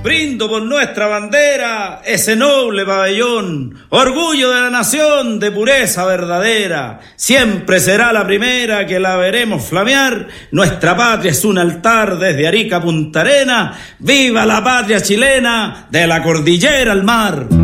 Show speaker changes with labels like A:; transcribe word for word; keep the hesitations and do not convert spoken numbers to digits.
A: Brindo por nuestra bandera, ese noble pabellón, orgullo de la nación de pureza verdadera. Siempre será la primera que la veremos flamear. Nuestra patria es un altar desde Arica a Punta Arenas. ¡Viva la patria chilena de la cordillera al mar!